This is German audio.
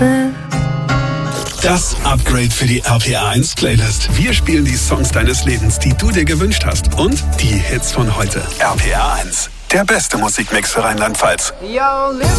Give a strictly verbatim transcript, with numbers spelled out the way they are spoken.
expensive. Das Upgrade für die R P R eins Playlist. Wir spielen die Songs deines Lebens, die du dir gewünscht hast. Und die Hits von heute. R P R eins, der beste Musikmix für Rheinland-Pfalz. Yo, listen.